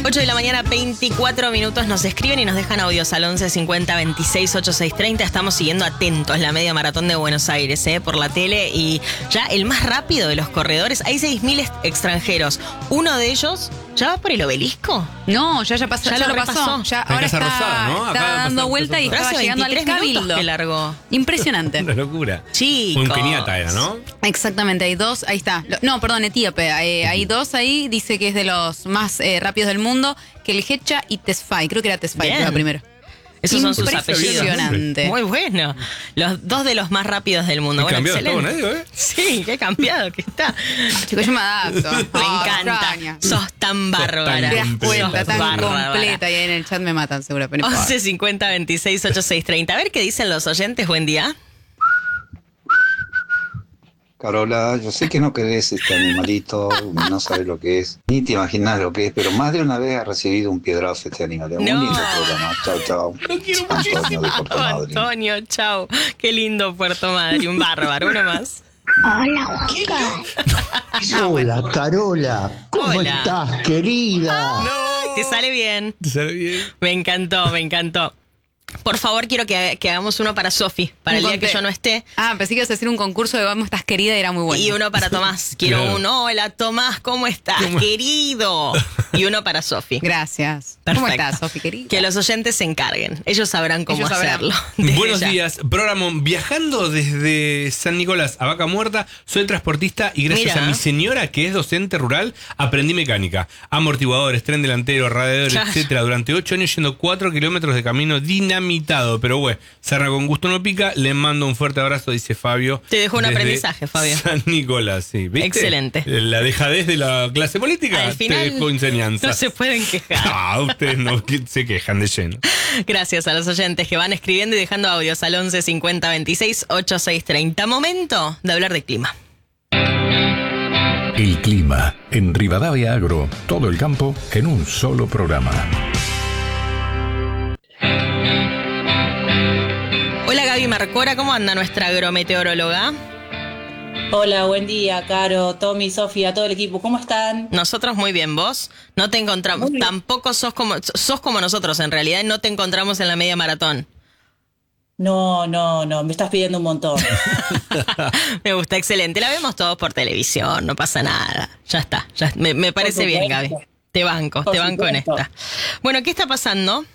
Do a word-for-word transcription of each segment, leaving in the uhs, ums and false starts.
ocho de la mañana, veinticuatro minutos. Nos escriben y nos dejan audios al once cincuenta veintiséis ochenta y seis treinta. Estamos siguiendo atentos la media maratón de Buenos Aires eh, por la tele. Y ya el más rápido de los corredores, hay seis mil extranjeros. Uno de ellos ya va por el obelisco. No, ya, ya pasó, ya, ya lo pasó. pasó. Ya, ahora está, Rosada, ¿no? está dando vuelta y estaba llegando al Cabildo. Que largó. Impresionante. Una locura. Chicos. Un Kenyatta era, ¿no? Exactamente, hay dos, ahí está. No, perdón, etíope. Eh, hay dos ahí, dice que es de los más eh, rápidos del mundo, que el Hecha y Tesfaye. Creo que era Tesfaye, que era primero. Esos son sus apellidos. Impresionante. Muy bueno. Los dos de los más rápidos del mundo. Y bueno, cambiado excelente. todo, ¿eh? Sí, qué cambiado que está. Chicos, yo me adapto. Me oh, encanta. Extraña. Sos tan bárbara. Te das cuenta, Sos tan bárbara. completa. Y ahí en el chat me matan, seguro. Pero no once cincuenta veintiséis ochenta y seis treinta. A ver qué dicen los oyentes. Buen día. Carola, yo sé que no querés este animalito, no sabes lo que es, ni te imaginas lo que es, pero más de una vez ha recibido un piedrazo este animal. Un No. lindo programa. Chao, chao. Lo quiero Antonio de Puerto Madryn. Antonio, chao. Qué lindo Puerto Madryn. Un bárbaro. Uno más. Hola, Oscar. Hola, Carola. ¿Cómo Hola. estás, querida? No. Te sale bien. ¿Te sale bien? Me encantó, me encantó. Por favor, quiero que, que hagamos uno para Sofi, para el día que yo no esté. Ah, pensé que ibas a hacer un concurso de Vamos, estás querida y era muy bueno. Y uno para Tomás. Quiero Claro. uno. Hola, Tomás, ¿cómo estás, ¿Cómo? querido? Y uno para Sofi. Gracias. Perfecto. ¿Cómo estás, Sofi, querida? Que los oyentes se encarguen. Ellos sabrán cómo Ellos sabrán. hacerlo. Desde Buenos ya. días, programa viajando desde San Nicolás a Vaca Muerta. Soy transportista y gracias Mira. a mi señora, que es docente rural, aprendí mecánica. Amortiguadores, tren delantero, radiador, Claro. etcétera. Durante ocho años yendo cuatro kilómetros de camino dinamitado. Pero bueno, sarna con gusto no pica. Le mando un fuerte abrazo, dice Fabio. Te dejo un desde aprendizaje, Fabio. San Nicolás, sí. ¿Viste? Excelente. La dejadez de la clase política Al te final dejó enseñanza. no se pueden quejar. Ah, ustedes no se quejan de lleno. Gracias a los oyentes que van escribiendo y dejando audios al once cincuenta veintiséis ochenta y seis treinta. Momento de hablar de clima. El clima en Rivadavia Agro, todo el campo en un solo programa. Hola Gaby Marcora, ¿cómo anda nuestra agrometeoróloga? Hola, buen día, Caro, Tommy, Sofía, todo el equipo. ¿Cómo están? Nosotros muy bien, ¿vos? No te encontramos, Muy bien. tampoco sos como, sos como nosotros en realidad, no te encontramos en la media maratón. No, no, no, me estás pidiendo un montón. Me gusta, excelente. La vemos todos por televisión, no pasa nada. Ya está, ya, me, me parece Por bien, supuesto. Gaby. Te banco, Por te banco en supuesto. esta. Bueno, ¿qué está pasando?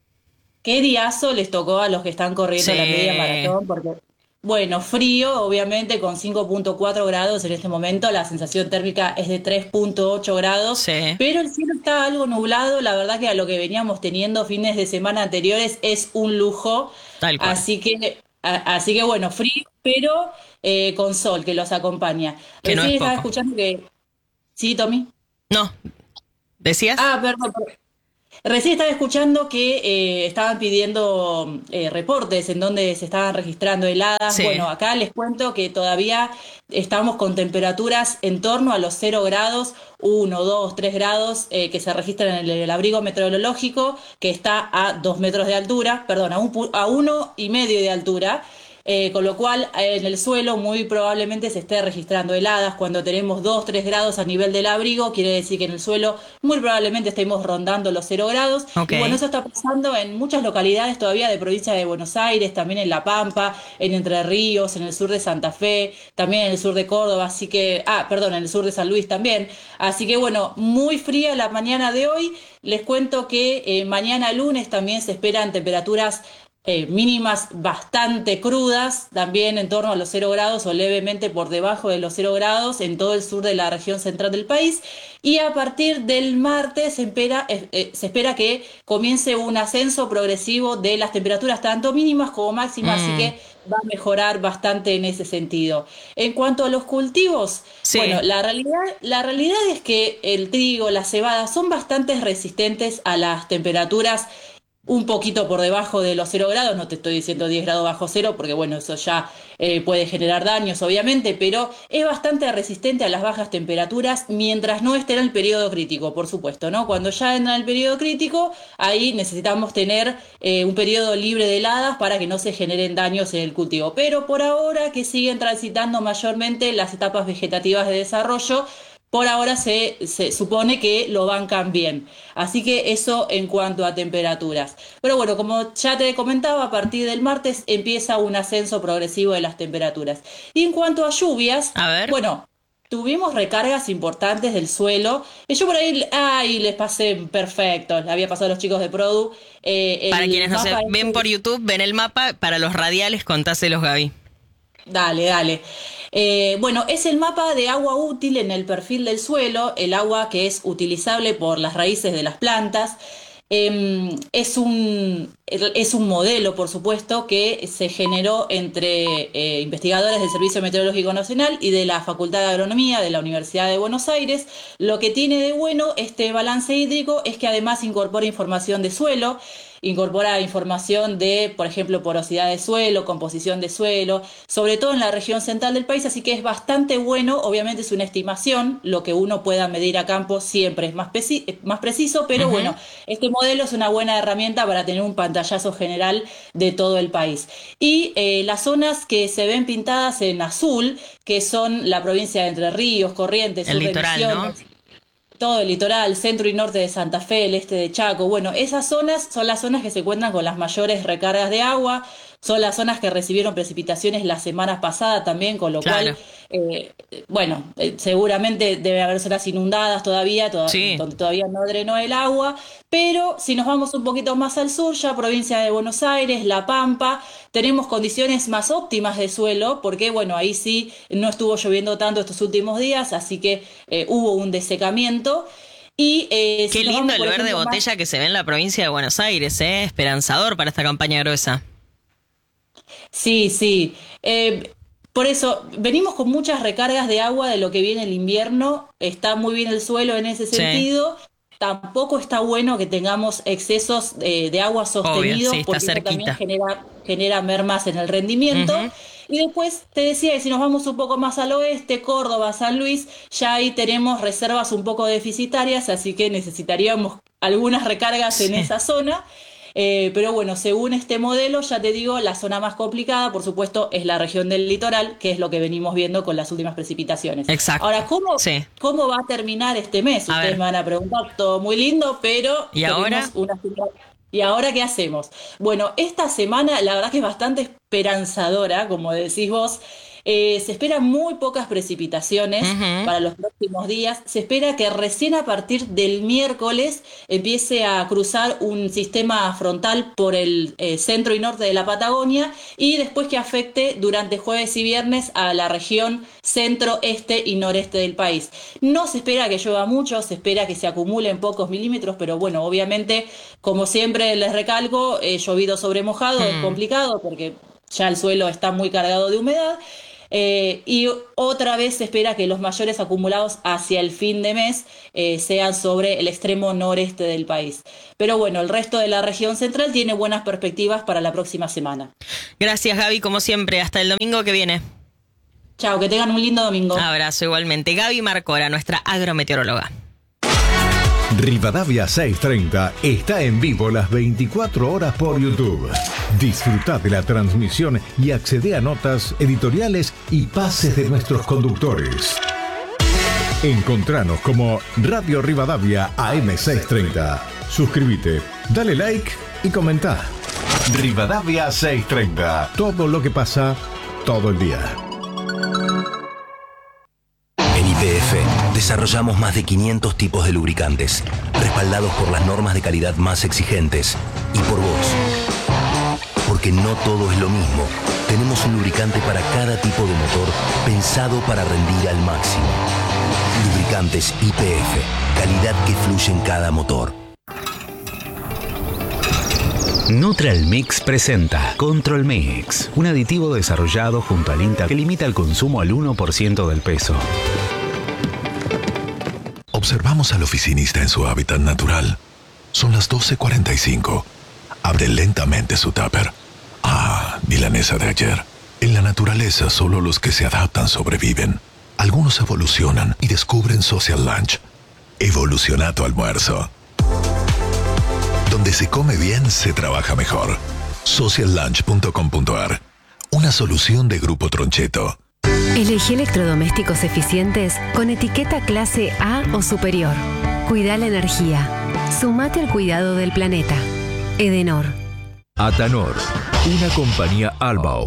¿Qué diazo les tocó a los que están corriendo Sí. la media maratón? Porque, bueno, frío, obviamente, con cinco punto cuatro grados en este momento. La sensación térmica es de tres punto ocho grados. Sí. Pero el cielo está algo nublado. La verdad que a lo que veníamos teniendo fines de semana anteriores es un lujo. Tal cual. Así que, a- así que bueno, frío, pero eh, con sol que los acompaña. Que no Recién es estaba poco. escuchando que... ¿Sí, Tommy? No, ¿decías? Ah, perdón. perdón. Recién estaba escuchando que eh, estaban pidiendo eh, reportes en donde se estaban registrando heladas. Sí. Bueno, acá les cuento que todavía estamos con temperaturas en torno a los cero grados, uno, dos, tres grados eh, que se registran en el, el abrigo meteorológico que está a dos metros de altura, perdón, a, un, pu- a uno y medio de altura. Eh, con lo cual eh, en el suelo muy probablemente se esté registrando heladas. Cuando tenemos dos, tres grados a nivel del abrigo, quiere decir que en el suelo muy probablemente estemos rondando los cero grados. Ok. Y bueno, eso está pasando en muchas localidades todavía de provincia de Buenos Aires, también en La Pampa, en Entre Ríos, en el sur de Santa Fe, también en el sur de Córdoba, así que, ah, perdón, en el sur de San Luis también. Así que bueno, muy fría la mañana de hoy. Les cuento que eh, mañana lunes también se esperan temperaturas Eh, mínimas bastante crudas, también en torno a los cero grados o levemente por debajo de los cero grados en todo el sur de la región central del país. Y a partir del martes se espera, eh, eh, se espera que comience un ascenso progresivo de las temperaturas, tanto mínimas como máximas, Mm. así que va a mejorar bastante en ese sentido. En cuanto a los cultivos, Sí. bueno, la realidad, la realidad es que el trigo, la cebada son bastante resistentes a las temperaturas un poquito por debajo de los cero grados, no te estoy diciendo diez grados bajo cero, porque bueno, eso ya eh, puede generar daños, obviamente, pero es bastante resistente a las bajas temperaturas mientras no esté en el periodo crítico, por supuesto, ¿no? Cuando ya entra en el periodo crítico, ahí necesitamos tener eh, un periodo libre de heladas para que no se generen daños en el cultivo. Pero por ahora que siguen transitando mayormente las etapas vegetativas de desarrollo, por ahora se, se supone que lo bancan bien. Así que eso en cuanto a temperaturas. Pero bueno, como ya te comentaba, a partir del martes empieza un ascenso progresivo de las temperaturas. Y en cuanto a lluvias, a ver. bueno, tuvimos recargas importantes del suelo. Y yo por ahí, ay, les pasé perfecto. Le había pasado a los chicos de Produ. Eh, Para quienes no se mapa ven este- por YouTube, ven el mapa. Para los radiales, contáselos, Gaby. Dale, dale. Eh, bueno, es el mapa de agua útil en el perfil del suelo, el agua que es utilizable por las raíces de las plantas. Eh, es un, es un modelo, por supuesto, que se generó entre eh, investigadores del Servicio Meteorológico Nacional y de la Facultad de Agronomía de la Universidad de Buenos Aires. Lo que tiene de bueno este balance hídrico es que además incorpora información de suelo, incorpora información de, por ejemplo, porosidad de suelo, composición de suelo, sobre todo en la región central del país, así que es bastante bueno. Obviamente es una estimación, lo que uno pueda medir a campo siempre es más, preci- más preciso, pero uh-huh. bueno, este modelo es una buena herramienta para tener un pantallazo general de todo el país. Y eh, las zonas que se ven pintadas en azul, que son la provincia de Entre Ríos, Corrientes, el litoral, ¿no? Todo el litoral, centro y norte de Santa Fe, el este de Chaco. Bueno, esas zonas son las zonas que se encuentran con las mayores recargas de agua, son las zonas que recibieron precipitaciones la semana pasada también, con lo claro. cual, eh, bueno, eh, seguramente debe haber zonas inundadas todavía, to- sí. donde todavía no drenó el agua, pero si nos vamos un poquito más al sur, ya provincia de Buenos Aires, La Pampa, tenemos condiciones más óptimas de suelo, porque bueno, ahí sí no estuvo lloviendo tanto estos últimos días, así que eh, hubo un desecamiento. Y, eh, Qué si lindo vamos, el verde ejemplo, botella más... que se ve en la provincia de Buenos Aires, ¿eh? Esperanzador para esta campaña gruesa. Sí, sí. Eh, por eso, venimos con muchas recargas de agua de lo que viene el invierno. Está muy bien el suelo en ese sentido. Sí. Tampoco está bueno que tengamos excesos eh, de agua sostenidos, Obvio, sí, porque eso también genera, genera mermas en el rendimiento. Uh-huh. Y después te decía que si nos vamos un poco más al oeste, Córdoba, San Luis, ya ahí tenemos reservas un poco deficitarias, así que necesitaríamos algunas recargas sí. en esa zona. Eh, pero bueno, según este modelo, ya te digo, la zona más complicada, por supuesto, es la región del litoral, que es lo que venimos viendo con las últimas precipitaciones. Exacto. Ahora, ¿cómo, sí. ¿cómo va a terminar este mes? A Ustedes ver. me van a preguntar, todo muy lindo, pero... ¿Y ahora? Una... ¿Y ahora qué hacemos? Bueno, esta semana la verdad que es bastante esperanzadora, como decís vos. Eh, se esperan muy pocas precipitaciones uh-huh. para los próximos días. Se espera que recién a partir del miércoles empiece a cruzar un sistema frontal por el eh, centro y norte de la Patagonia y después que afecte durante jueves y viernes a la región centro, este y noreste del país. No se espera que llueva mucho, se espera que se acumulen pocos milímetros, pero bueno, obviamente, como siempre les recalco, eh, llovido sobre mojado uh-huh. es complicado porque ya el suelo está muy cargado de humedad. Eh, y otra vez se espera que los mayores acumulados hacia el fin de mes eh, sean sobre el extremo noreste del país. Pero bueno, el resto de la región central tiene buenas perspectivas para la próxima semana. Gracias, Gaby, como siempre. Hasta el domingo que viene. Chao, que tengan un lindo domingo. Abrazo igualmente. Gaby Marcora, nuestra agrometeoróloga. Rivadavia seiscientos treinta está en vivo las veinticuatro horas por YouTube. Disfruta de la transmisión y accede a notas, editoriales y pases de nuestros conductores. Encontranos como Radio Rivadavia A M seiscientos treinta. Suscríbete, dale like y comenta. Rivadavia seiscientos treinta. Todo lo que pasa todo el día. En Y P F desarrollamos más de quinientos tipos de lubricantes, respaldados por las normas de calidad más exigentes y por vos. Porque no todo es lo mismo. Tenemos un lubricante para cada tipo de motor pensado para rendir al máximo. Lubricantes Y P F, calidad que fluye en cada motor. Neutral Mix presenta Control Mix, un aditivo desarrollado junto al INTA que limita el consumo al uno por ciento del peso. Observamos al oficinista en su hábitat natural. Son las doce cuarenta y cinco. Abre lentamente su tupper. Ah, milanesa de ayer. En la naturaleza solo los que se adaptan sobreviven. Algunos evolucionan y descubren Social Lunch. Evoluciona tu almuerzo. Donde se come bien, se trabaja mejor. social lunch punto com punto a r. Una solución de Grupo Troncheto. Elegí electrodomésticos eficientes con etiqueta clase A o superior. Cuida la energía. Sumate al cuidado del planeta. Edenor. Atanor, una compañía Albao.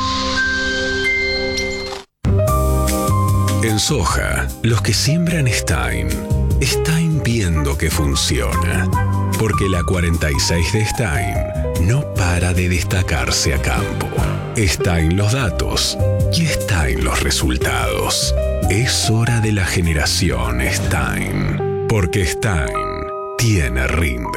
En soja, los que siembran Stein, Stein viendo que funciona. Porque la cuarenta y seis de Stein no para de destacarse a campo. Stein los datos y Stein los resultados. Es hora de la generación Stein. Porque Stein tiene rinde.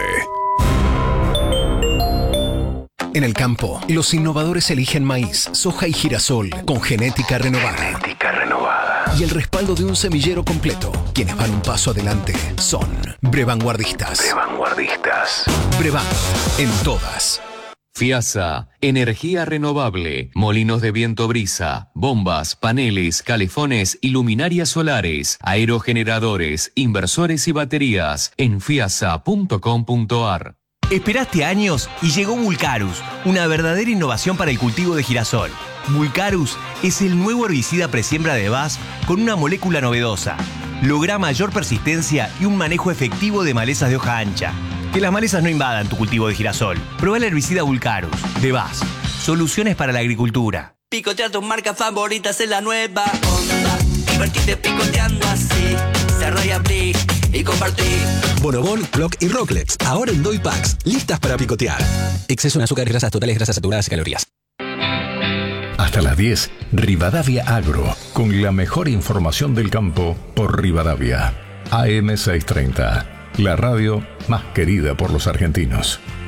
En el campo, los innovadores eligen maíz, soja y girasol con genética renovada. Genética renovada. Y el respaldo de un semillero completo. Quienes van un paso adelante son Brevanguardistas. Brevanguardistas. Brevan, en todas. FIASA, energía renovable, molinos de viento brisa, bombas, paneles, calefones y luminarias solares, aerogeneradores, inversores y baterías en fiasa punto com punto ar. Esperaste años y llegó Vulcarus, una verdadera innovación para el cultivo de girasol. Vulcarus es el nuevo herbicida presiembra de B A S F con una molécula novedosa. Logra mayor persistencia y un manejo efectivo de malezas de hoja ancha. Que las malezas no invadan tu cultivo de girasol. Probá el herbicida Vulcarus de B A S F. Soluciones para la agricultura. Picotea tus marcas favoritas en la nueva onda. Divertite picoteando así. Cerrá y abrí y compartí. Bonobón, Clock y Rocklets. Ahora en Doy Packs. Listas para picotear. Exceso en azúcares, grasas totales, grasas saturadas y calorías. Hasta las diez, Rivadavia Agro. Con la mejor información del campo por Rivadavia. A M seiscientos treinta. La radio más querida por los argentinos.